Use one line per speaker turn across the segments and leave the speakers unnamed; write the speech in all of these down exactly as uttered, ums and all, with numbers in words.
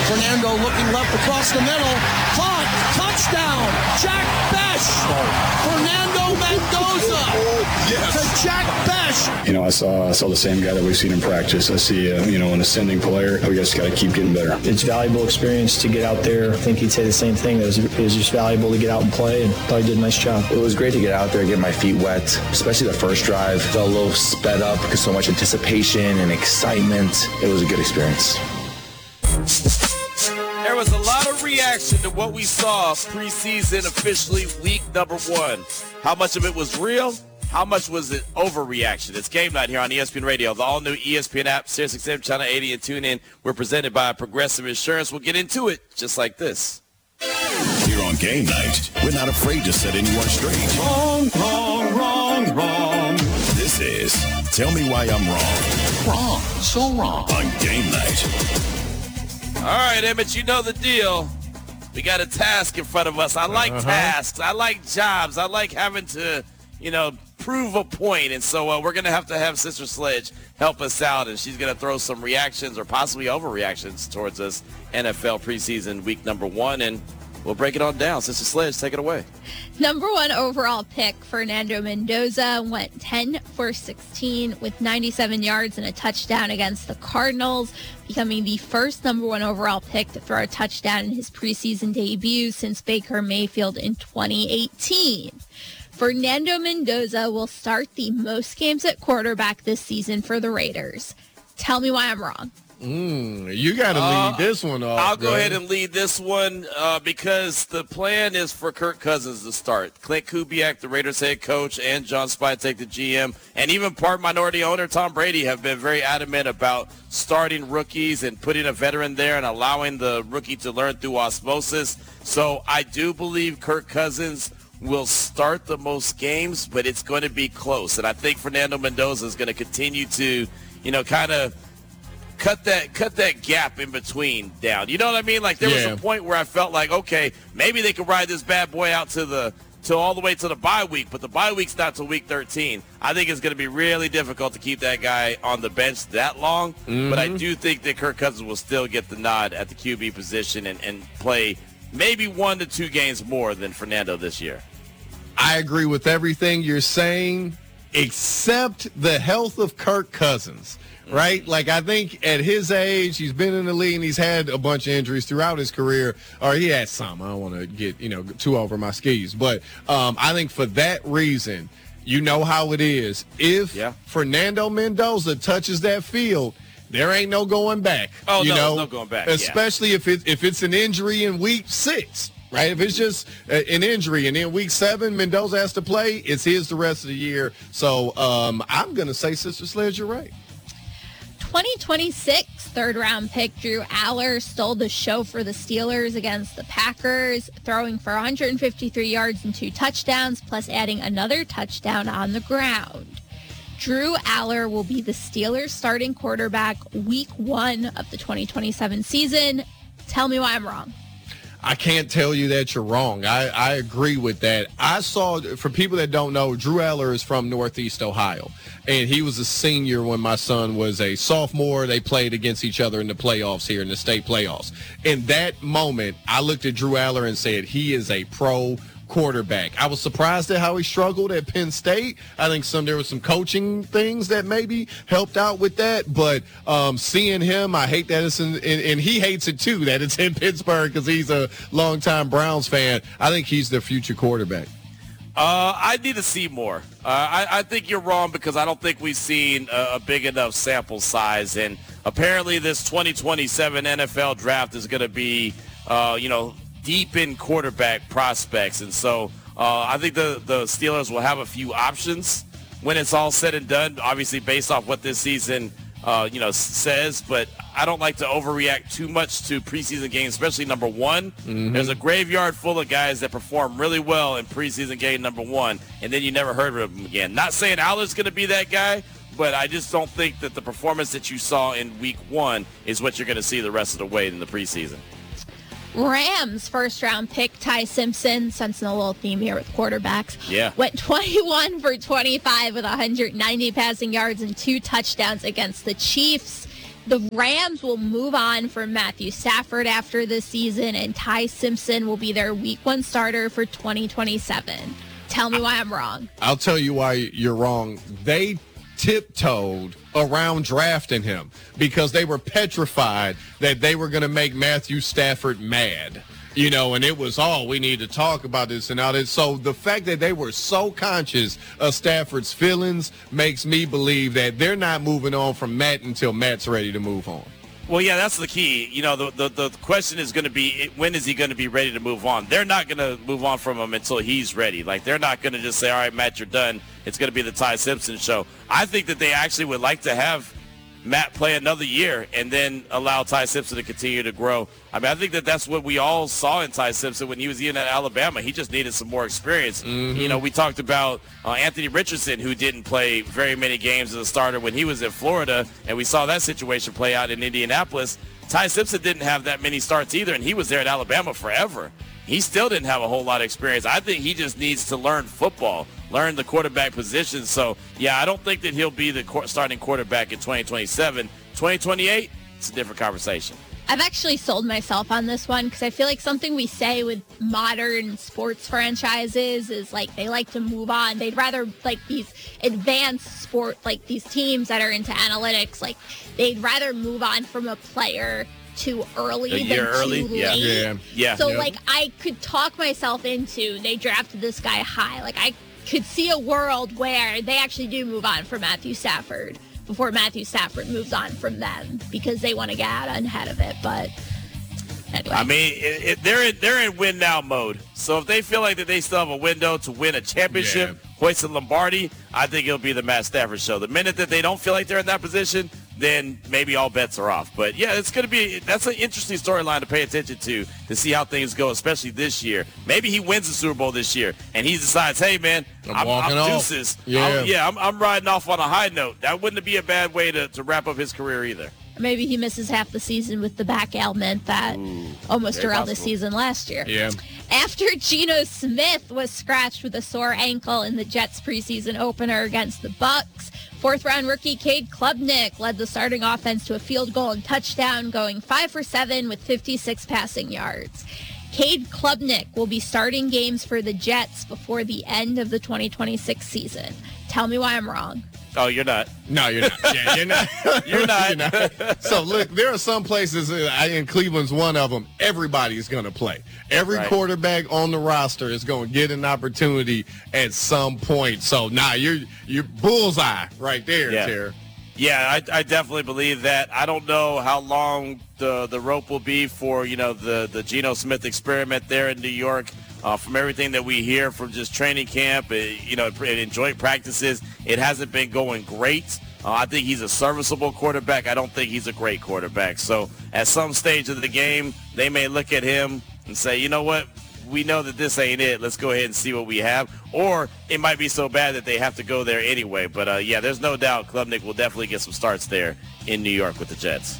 Fernando looking left across the middle. Caught. Touchdown. Jack Bech. Fernando Mendoza. Yes. To Jack Bech.
You know, I saw I saw the same guy that we've seen in practice. I see, uh, you know, an ascending player. We just got to keep getting better.
It's valuable experience to get out there. I think he'd say the same thing. It was, it was just valuable to get out and play, and thought he did a nice job.
It was great to get out there, get my feet wet, especially the first drive. Felt a little sped up because so much anticipation and excitement. It was a good experience.
There was a lot of reaction to what we saw preseason, officially week number one. How much of it was real? How much was it overreaction? It's game night here on E S P N Radio, the all-new E S P N app, Sirius X M Channel eighty, and tune in. We're presented by Progressive Insurance. We'll get into it just like this.
Here on game night, we're not afraid to set anyone straight.
Wrong, wrong, wrong, wrong.
This is Tell Me Why I'm Wrong.
Wrong. So wrong.
On game night.
All right, Emmett, you know the deal. We got a task in front of us. I like uh-huh. tasks. I like jobs. I like having to, you know, prove a point. And so uh, we're going to have to have Sister Sledge help us out, and she's going to throw some reactions or possibly overreactions towards this N F L preseason week number one, and we'll break it on down. Sister Sledge, take it away.
Number one overall pick, Fernando Mendoza, went ten for sixteen with ninety-seven yards and a touchdown against the Cardinals, becoming the first number one overall pick to throw a touchdown in his preseason debut since Baker Mayfield in twenty eighteen. Fernando Mendoza will start the most games at quarterback this season for the Raiders. Tell me why I'm wrong.
Mm, you got to lead uh, this one off.
I'll go
right?
ahead and lead this one uh, because the plan is for Kirk Cousins to start. Clint Kubiak, the Raiders head coach, and John Spytek, the G M, and even part minority owner Tom Brady have been very adamant about starting rookies and putting a veteran there and allowing the rookie to learn through osmosis. So I do believe Kirk Cousins will start the most games, but it's going to be close. And I think Fernando Mendoza is going to continue to, you know, kind of cut that cut that gap in between down. You know what I mean? Like there
yeah.
was a point where I felt like, okay, maybe they could ride this bad boy out to the to all the way to the bye week, but the bye week's not till week thirteen. I think it's going to be really difficult to keep that guy on the bench that long. Mm-hmm. But I do think that Kirk Cousins will still get the nod at the Q B position and, and play maybe one to two games more than Fernando this year.
I agree with everything you're saying, except the health of Kirk Cousins. Right? Like, I think at his age, he's been in the league and he's had a bunch of injuries throughout his career, or he had some. I don't want to get, you know, too over my skis. But um, I think for that reason, you know how it is. If yeah. Fernando Mendoza touches that field, there ain't no going back.
Oh,
you
no,
know?
no going back.
Especially
yeah.
if, it, if it's an injury in week six. Right? If it's just an injury and then week seven, Mendoza has to play, it's his the rest of the year. So um, I'm going to say, Sister Sledge, you're right.
twenty twenty-six third-round pick Drew Aller stole the show for the Steelers against the Packers, throwing for one hundred fifty-three yards and two touchdowns, plus adding another touchdown on the ground. Drew Aller will be the Steelers' starting quarterback week one of the twenty twenty-seven season. Tell me why I'm wrong.
I can't tell you that you're wrong. I, I agree with that. I saw, for people that don't know, Drew Aller is from Northeast Ohio, and he was a senior when my son was a sophomore. They played against each other in the playoffs here, in the state playoffs. In that moment, I looked at Drew Aller and said, he is a pro quarterback. I was surprised at how he struggled at Penn State. I think some there were some coaching things that maybe helped out with that, but um, seeing him, I hate that it's in, and, and he hates it too, that it's in Pittsburgh because he's a longtime Browns fan. I think he's the future quarterback.
Uh, I need to see more. Uh, I, I think you're wrong because I don't think we've seen a, a big enough sample size, and apparently this twenty twenty-seven N F L draft is going to be, uh, you know, deep in quarterback prospects. And so uh, I think the, the Steelers will have a few options when it's all said and done, obviously based off what this season, uh, you know, says. But I don't like to overreact too much to preseason games, especially number one. Mm-hmm. There's a graveyard full of guys that perform really well in preseason game number one, and then you never heard of them again. Not saying Aller's going to be that guy, but I just don't think that the performance that you saw in week one is what you're going to see the rest of the way in the preseason.
Rams first-round pick Ty Simpson, sensing a little theme here with quarterbacks,
yeah.
went twenty-one for twenty-five with one hundred ninety passing yards and two touchdowns against the Chiefs. The Rams will move on from Matthew Stafford after this season, and Ty Simpson will be their week one starter for twenty twenty-seven. Tell me why I'm wrong.
I'll tell you why you're wrong. They tiptoed around drafting him because they were petrified that they were going to make Matthew Stafford mad. You know, and it was, oh, we need to talk about this and all this. So the fact that they were so conscious of Stafford's feelings makes me believe that they're not moving on from Matt until Matt's ready to move on.
Well, yeah, that's the key. You know, the the, the question is going to be, when is he going to be ready to move on? They're not going to move on from him until he's ready. Like, they're not going to just say, all right, Matt, you're done. It's going to be the Ty Simpson show. I think that they actually would like to have Matt play another year and then allow Ty Simpson to continue to grow. I mean, I think that that's what we all saw in Ty Simpson when he was in at Alabama. He just needed some more experience. Mm-hmm. You know, we talked about uh, Anthony Richardson, who didn't play very many games as a starter when he was in Florida, and we saw that situation play out in Indianapolis. Ty Simpson didn't have that many starts either, and he was there at Alabama forever. He still didn't have a whole lot of experience. I think he just needs to learn football, learn the quarterback position. So, yeah, I don't think that he'll be the starting quarterback in twenty twenty-seven. twenty twenty-eight, it's a different conversation.
I've actually sold myself on this one because I feel like something we say with modern sports franchises is like they like to move on. They'd rather, like, these advanced sport, like these teams that are into analytics, like they'd rather move on from a player too early
a year
than
early.
too
Yeah.
late.
Yeah.
Yeah.
So,
Yep.
like, I could talk myself into they drafted this guy high. Like, I could see a world where they actually do move on from Matthew Stafford before Matthew Stafford moves on from them because they want to get out ahead of it. But anyway.
I mean, it, it, they're in, they're in win now mode. So if they feel like that they still have a window to win a championship,
Yeah.
hoist a Lombardi, I think it'll be the Matt Stafford show. The minute that they don't feel like they're in that position, then maybe all bets are off. But yeah, it's going to be, that's an interesting storyline to pay attention to, to see how things go, especially this year. Maybe he wins the Super Bowl this year, and he decides, hey, man,
I'm
I'm,
walking
I'm
off.
deuces.
Yeah.
I'm, yeah, I'm, I'm riding off on a high note. That wouldn't be a bad way to, to wrap up his career either.
Maybe he misses half the season with the back ailment that
Ooh,
almost
very
around the
possible.
season last year.
Yeah.
After Geno Smith was scratched with a sore ankle in the Jets preseason opener against the Bucks, fourth-round rookie Cade Klubnik led the starting offense to a field goal and touchdown, going five for seven with fifty-six passing yards. Cade Klubnik will be starting games for the Jets before the end of the twenty twenty-six season. Tell me why I'm wrong.
Oh, you're not.
No, you're not. Yeah, you're not.
You're not.
You're not. So, look, there are some places, uh, in Cleveland's one of them, everybody's going to play. Every
Right.
quarterback on the roster is going to get an opportunity at some point. So, nah, you're, you're bullseye right there,
Yeah.
Tara.
Yeah, I, I definitely believe that. I don't know how long the the rope will be for, you know, the, the Geno Smith experiment there in New York. Uh, from everything that we hear from just training camp, uh, you know, in joint practices, it hasn't been going great. Uh, I think he's a serviceable quarterback. I don't think he's a great quarterback. So at some stage of the game, they may look at him and say, you know what? We know that this ain't it. Let's go ahead and see what we have. Or it might be so bad that they have to go there anyway. But, uh, yeah, there's no doubt Klubnik will definitely get some starts there in New York with the Jets.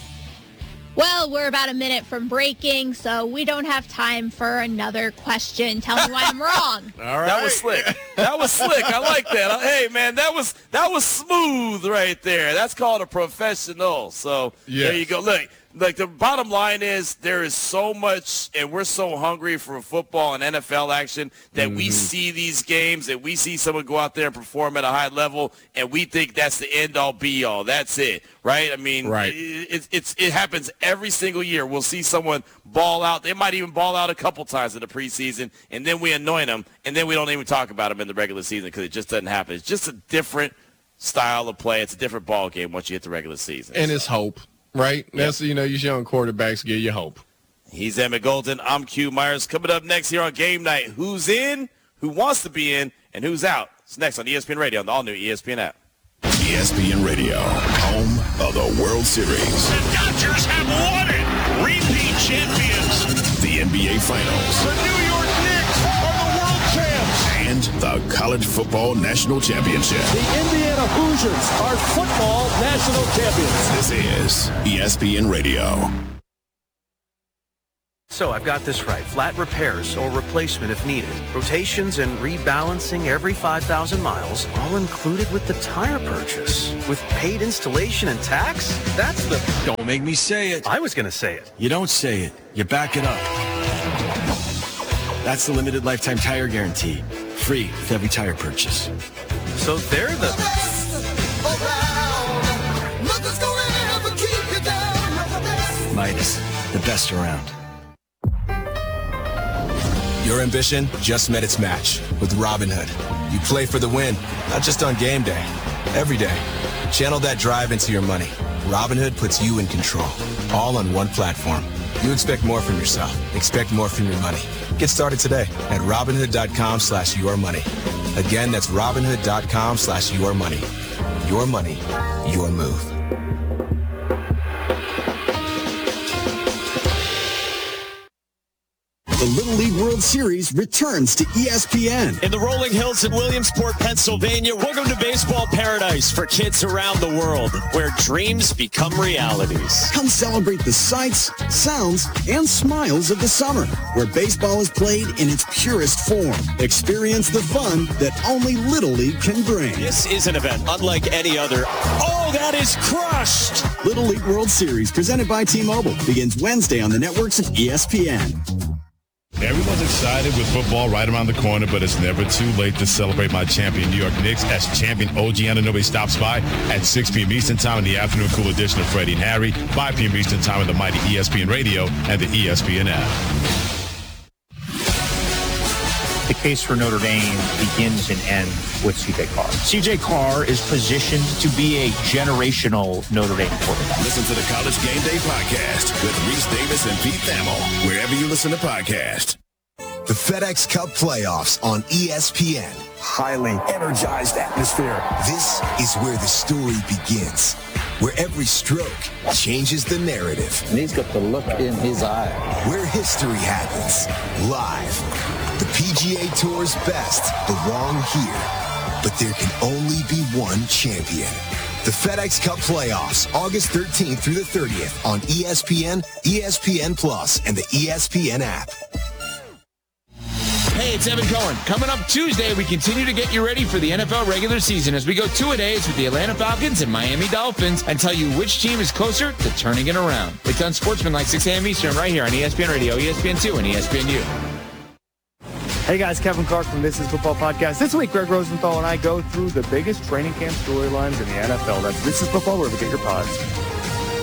Well, we're about a minute from breaking, so we don't have time for another question. Tell me why I'm wrong.
All right.
That was slick. That was slick. I like that. Hey, man, that was that was smooth right there. That's called a professional. So
Yes.
there you go. Look, like the bottom line is there is so much, and we're so hungry for football and N F L action that we see these games and we see someone go out there and perform at a high level, and we think that's the end-all, be-all. That's it, right? I mean,
Right.
it, it, it's, it happens every single year. We'll see someone ball out. They might even ball out a couple times in the preseason, and then we anoint them, and then we don't even talk about them in the regular season because it just doesn't happen. It's just a different style of play. It's a different ball game once you hit the regular season.
And it's hope, right? That's, you know, these young quarterbacks give you hope.
He's Emmett Golden. I'm Q Myers. Coming up next here on Game Night, who's in, who wants to be in, and who's out? It's next on E S P N Radio on the all-new E S P N app.
E S P N Radio, home of the World Series.
The Dodgers have won it. Repeat champions.
The N B A Finals.
The New York Knicks are the world champs.
And the College Football National Championship.
The Indiana Hoosiers are football national champions.
This is E S P N Radio.
So I've got this right. Flat repairs or replacement if needed. Rotations and rebalancing every five thousand miles, all included with the tire purchase. With paid installation and tax? That's the...
Don't make me say it.
I was going to say it.
You don't say it. You back it up. That's the limited lifetime tire guarantee. Free with every tire purchase.
So they're the...
Midas, the best around.
Your ambition just met its match with Robinhood. You play for the win, not just on game day, every day. Channel that drive into your money. Robinhood puts you in control, all on one platform. You expect more from yourself. Expect more from your money. Get started today at Robinhood.com slash your money. Again, that's Robinhood.com slash your money. Your money, your move.
The Little League World Series returns to E S P N.
In the rolling hills in Williamsport, Pennsylvania, welcome to baseball paradise for kids around the world, where dreams become realities.
Come celebrate the sights, sounds, and smiles of the summer, where baseball is played in its purest form. Experience the fun that only Little League can bring.
This is an event unlike any other. Oh, that is crushed!
Little League World Series, presented by T-Mobile, begins Wednesday on the networks of E S P N.
Everyone's excited with football right around the corner, but it's never too late to celebrate my champion New York Knicks as champion O G Anunoby stops by at six p.m. Eastern Time in the afternoon cool edition of Freddie and Harry, five p.m. Eastern Time in the mighty E S P N Radio and the E S P N app.
The case for Notre Dame begins and ends with C J Carr. C J Carr is positioned to be a generational Notre Dame quarterback.
Listen to the College Game Day Podcast with Reese Davis and Pete Thamel, wherever you listen to podcasts.
The FedEx Cup playoffs on E S P N.
Highly energized atmosphere.
This is where the story begins, where every stroke changes the narrative.
And he's got the look in his eye.
Where history happens, live. The P G A Tour's best belong here, but there can only be one champion. The FedEx Cup playoffs, August thirteenth through the thirtieth on E S P N, E S P N Plus, and the E S P N app.
Hey, it's Evan Cohen. Coming up Tuesday, we continue to get you ready for the N F L regular season as we go two-a-days with the Atlanta Falcons and Miami Dolphins and tell you which team is closer to turning it around. It's on Sportsman like six a.m. Eastern right here on E S P N Radio, E S P N two, and E S P N U.
Hey guys, Kevin Clark from This Is Football Podcast. This week, Greg Rosenthal and I go through the biggest training camp storylines in the N F L. That's This Is Football, wherever you get your pods.